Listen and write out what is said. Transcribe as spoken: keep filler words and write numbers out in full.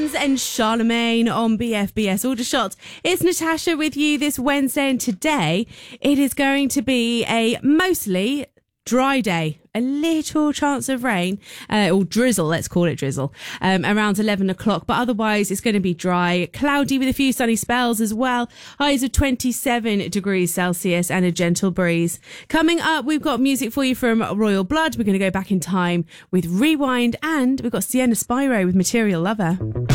And Charlemagne on B F B S Aldershot. It's Natasha with you this Wednesday, and today it is going to be a mostly dry day. A little chance of rain, uh, or drizzle, let's call it drizzle, um, around eleven o'clock. But otherwise, it's going to be dry, cloudy with a few sunny spells as well. Highs of twenty-seven degrees Celsius and a gentle breeze. Coming up, we've got music for you from Royal Blood. We're going to go back in time with Rewind, and we've got Sienna Spyro with Material Lover.